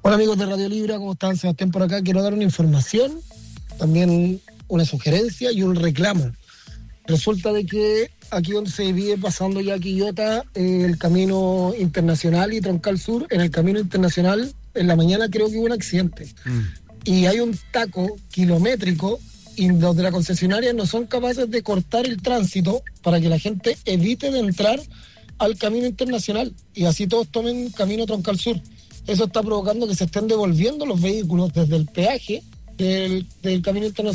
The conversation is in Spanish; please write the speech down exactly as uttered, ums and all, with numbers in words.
Hola amigos de Radio Libra, ¿cómo están? Sebastián por acá. Quiero dar una información, también una sugerencia y un reclamo. Resulta de que aquí donde se divide pasando ya Quillota, eh, el camino internacional y Troncal Sur, en el camino internacional, en la mañana creo que hubo un accidente. Mm. Y hay un taco kilométrico y donde las concesionarias no son capaces de cortar el tránsito para que la gente evite de entrar al camino internacional y así todos tomen camino Troncal Sur. Eso está provocando que se estén devolviendo los vehículos desde el peaje del, del camino internacional